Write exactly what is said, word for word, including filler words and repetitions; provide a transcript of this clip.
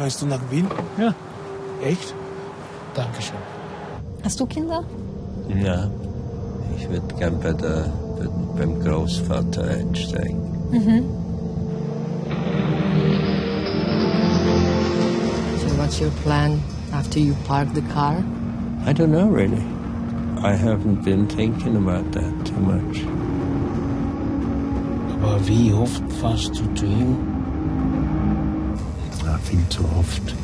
Meinst du nach Wien? Ja. Echt? Dankeschön. Hast du Kinder? Ja, ich würde gern bei der, bei, beim Großvater einsteigen. Mhm. So what's your plan after you park the car? I don't know really. I haven't been thinking about that too much. Aber wie oft fährst du zu ihm? Ja, viel zu oft.